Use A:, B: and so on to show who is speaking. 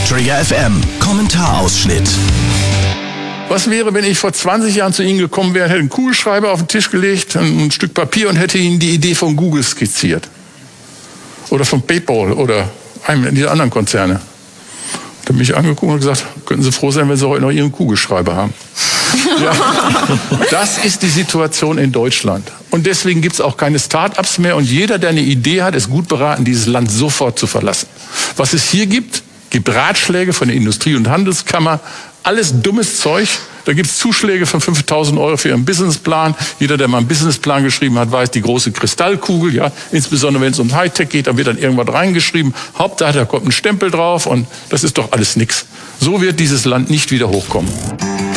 A: Trigger FM, Kommentarausschnitt.
B: Was wäre, wenn ich vor 20 Jahren zu Ihnen gekommen wäre, hätte einen Kugelschreiber auf den Tisch gelegt, ein Stück Papier und hätte Ihnen die Idee von Google skizziert? Oder von PayPal oder einem dieser anderen Konzerne? Da bin ich angeguckt und gesagt, könnten Sie froh sein, wenn Sie heute noch Ihren Kugelschreiber haben. Ja, das ist die Situation in Deutschland. Und deswegen gibt es auch keine Start-ups mehr. Und jeder, der eine Idee hat, ist gut beraten, dieses Land sofort zu verlassen. Was es hier gibt Ratschläge von der Industrie- und Handelskammer. Alles dummes Zeug. Da gibt es Zuschläge von 5.000 € für Ihren Businessplan. Jeder, der mal einen Businessplan geschrieben hat, weiß, die große Kristallkugel, ja, insbesondere wenn es um Hightech geht, da wird dann irgendwas reingeschrieben. Hauptsache, da kommt ein Stempel drauf und das ist doch alles nix. So wird dieses Land nicht wieder hochkommen.